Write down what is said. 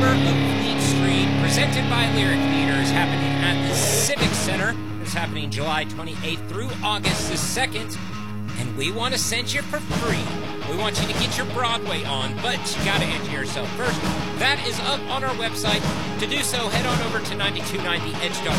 of Fleet Street, presented by Lyric Theater, is happening at the Civic Center. It's happening July 28th through August the 2nd, and we want to send you for free. We want you to get your Broadway on, but you got to enter yourself first. That is up on our website. To do so, head on over to 9290edge.com.